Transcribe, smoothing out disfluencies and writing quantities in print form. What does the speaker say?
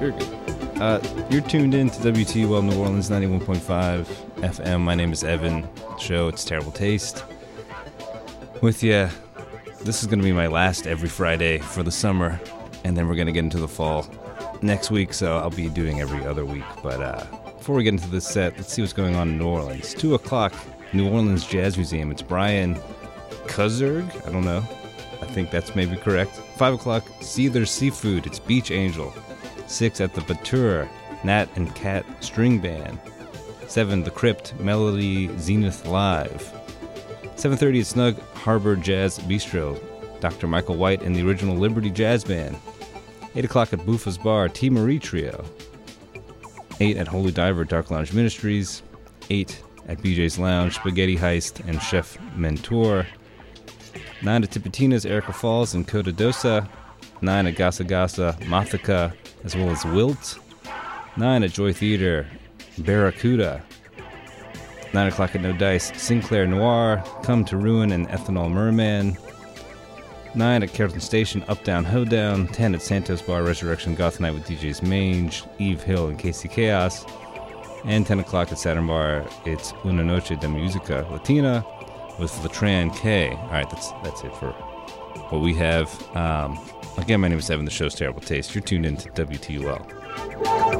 You're good. You're tuned in to WTUL New Orleans 91.5 FM. My name is Evan. Show, it's Terrible Taste. With you, this is going to be my last every Friday for the summer, and then we're going to get into the fall next week, so I'll be doing every other week. But before we get into this set, let's see what's going on in New Orleans. 2 o'clock, New Orleans Jazz Museum. It's Brian Kuzerg. I don't know. I think that's maybe correct. 5 o'clock, Seether Seafood. It's Beach Angel. 6 at the Batur, Nat and Cat String Band. 7, The Crypt, Melody Zenith Live. 7:30 at Snug Harbor Jazz Bistro, Dr. Michael White and the Original Liberty Jazz Band. 8 o'clock at Buffa's Bar, T. Marie Trio. 8 at Holy Diver, Dark Lounge Ministries. 8 at BJ's Lounge, Spaghetti Heist and Chef Mentor. 9 at Tipitina's, Erica Falls and Coda Dosa. 9 at Gasa Gasa, Mathika, as well as Wilt. 9 at Joy Theater, Barracuda. 9 o'clock at No Dice, Sinclair Noir, Come to Ruin and Ethanol Merman. 9 at Carrollton Station, Up Down Hoedown. 10 at Santos Bar, Resurrection Goth Night with DJs Mange, Eve Hill and Casey Chaos. And 10 o'clock at Saturn Bar, it's Una Noche de Musica Latina with Latran K. Alright, that's it for what we have. Again, my name is Evan. The show's Terrible Taste. You're tuned in to WTUL.